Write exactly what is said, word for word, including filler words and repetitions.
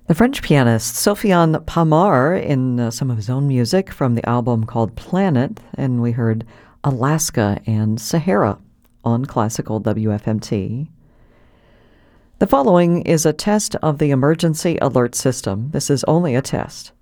The French pianist Sofiane Pamar in uh, some of his own music from the album called Planet, and we heard Alaska and Sahara on Classical W F M T. The following is a test of the emergency alert system. This is only a test.